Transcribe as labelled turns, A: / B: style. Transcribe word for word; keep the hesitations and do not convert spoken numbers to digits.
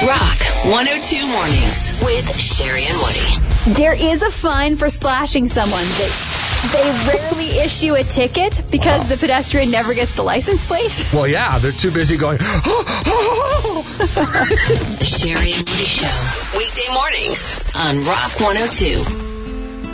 A: Rock one oh two Mornings with Sherry and Woody.
B: There is a fine for splashing someone. They, they rarely issue a ticket because wow. the pedestrian never gets the license plate.
C: Well, yeah, they're too busy going,
A: The Sherry and Woody Show. Weekday mornings on Rock one oh two.